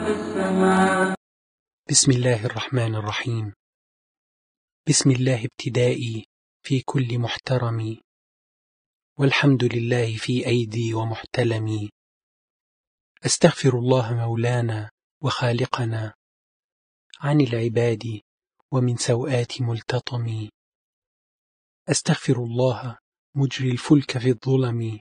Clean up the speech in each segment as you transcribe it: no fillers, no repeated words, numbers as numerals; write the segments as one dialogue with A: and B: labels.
A: بسم الله الرحمن الرحيم. بسم الله ابتدائي في كل محترم، والحمد لله في أيدي ومحتلمي. أستغفر الله مولانا وخالقنا عن العباد ومن سوءات ملتطم. أستغفر الله مجري الفلك في الظلم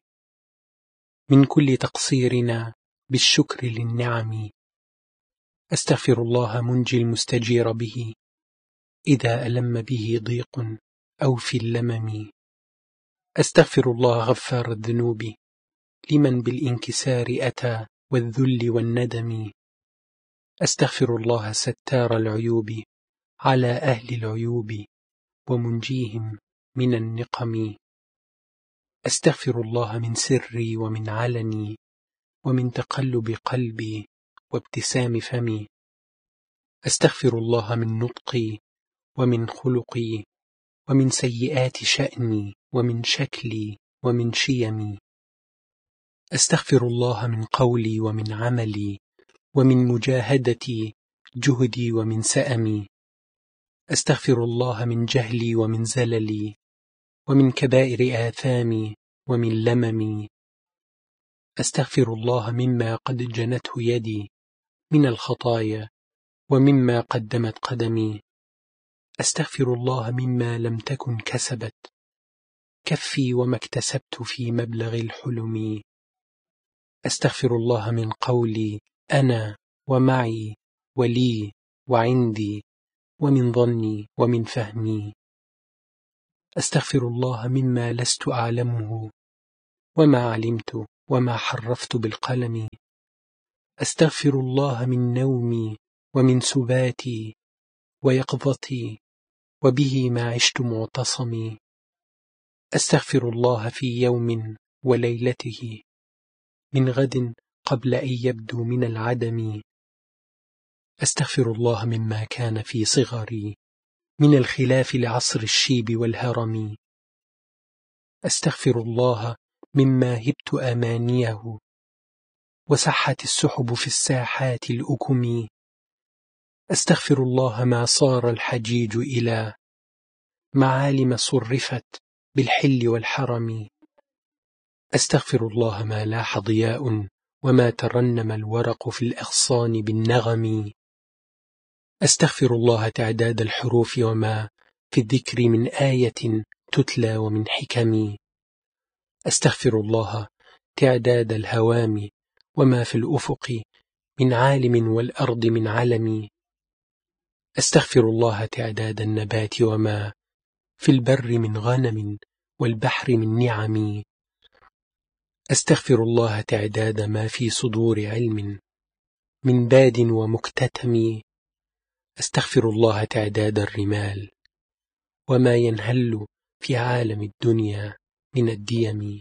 A: من كل تقصيرنا بالشكر للنعم. أستغفر الله منجي المستجير به إذا ألم به ضيق أو في اللمم. أستغفر الله غفار الذنوب لمن بالانكسار أتى والذل والندم. أستغفر الله ستار العيوب على أهل العيوب ومنجيهم من النقم. أستغفر الله من سري ومن علني ومن تقلب قلبي وابتسام فمي. أستغفر الله من نطقي ومن خلقي ومن سيئات شأني ومن شكلي ومن شيمي. أستغفر الله من قولي ومن عملي ومن مجاهدتي جهدي ومن سأمي. أستغفر الله من جهلي ومن زللي ومن كبائر آثامي ومن لممي. أستغفر الله مما قد جنته يدي من الخطايا ومما قدمت قدمي. أستغفر الله مما لم تكن كسبت كفي وما اكتسبت في مبلغ الحلم. أستغفر الله من قولي أنا ومعي ولي وعندي ومن ظني ومن فهمي. أستغفر الله مما لست أعلمه وما علمت وما حرفت بالقلم. أستغفر الله من نومي ومن سباتي ويقظتي وبه ما عشت معتصمي. أستغفر الله في يوم وليلته من غد قبل أن يبدو من العدم. أستغفر الله مما كان في صغري من الخلاف لعصر الشيب والهرم. أستغفر الله مما هبت أمانيه وسحت السحب في الساحات الأكم. أستغفر الله ما صار الحجيج إلى معالم صرفت بالحل والحرم. أستغفر الله ما لاح ضياء وما ترنم الورق في الأغصان بالنغم. أستغفر الله تعداد الحروف وما في الذكر من آية تتلى ومن حكم. أستغفر الله تعداد الهوام وما في الأفق من عالم والأرض من علم. أستغفر الله تعداد النبات وما في البر من غنم والبحر من نعم. أستغفر الله تعداد ما في صدور علم من باد ومكتتم. أستغفر الله تعداد الرمال وما ينهل في عالم الدنيا من الديم.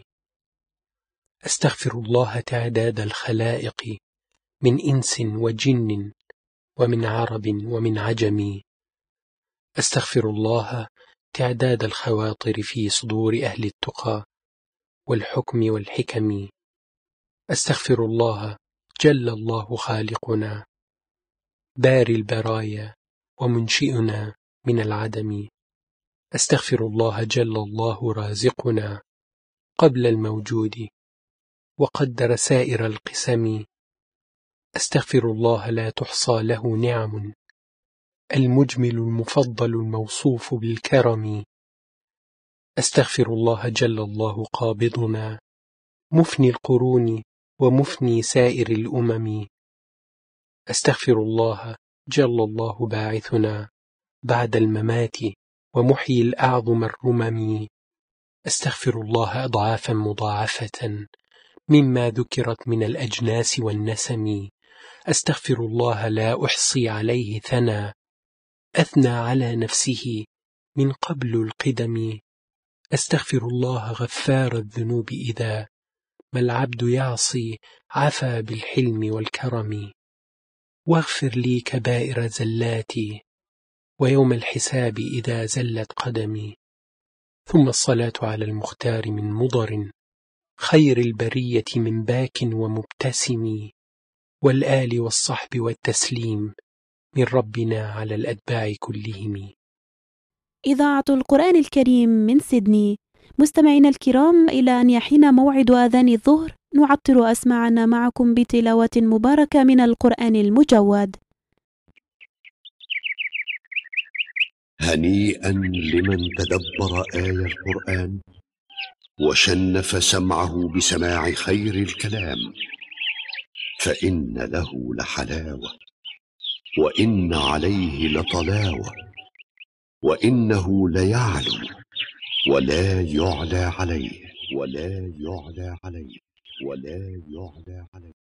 A: أستغفر الله تعداد الخلائق من إنس وجن ومن عرب ومن عجم. أستغفر الله تعداد الخواطر في صدور أهل التقى والحكم والحكم. أستغفر الله جل الله خالقنا باري البرايا ومنشئنا من العدم. أستغفر الله جل الله رازقنا قبل الموجود وقدر سائر القسم. أستغفر الله لا تحصى له نعم المجمل المفضل الموصوف بالكرم. أستغفر الله جل الله قابضنا مفني القرون ومفني سائر الأمم. أستغفر الله جل الله باعثنا بعد الممات ومحيي الأعظم الرمم. أستغفر الله أضعافا مضاعفة مما ذكرت من الأجناس والنسم. أستغفر الله لا أحصي عليه ثنى أثنى على نفسه من قبل القدم. أستغفر الله غفار الذنوب إذا ما العبد يعصي عفا بالحلم والكرم. واغفر لي كبائر زلاتي ويوم الحساب إذا زلت قدمي. ثم الصلاة على المختار من مضر خير البرية من باك ومبتسم والآل والصحب والتسليم من ربنا على الأتباع كلهم.
B: إذاعة القرآن الكريم من سيدني. مستمعينا الكرام، إلى أن يحين موعد آذان الظهر نعطر أسماعنا معكم بتلاوة مباركة من القرآن المجود.
C: هنيئا لمن تدبر آي القرآن وشنف سمعه بسماع خير الكلام، فإن له لحلاوة وإن عليه لطلاوة، وإنه ليعلو ولا يعلى عليه، ولا يعلى عليه، ولا يعلى عليه.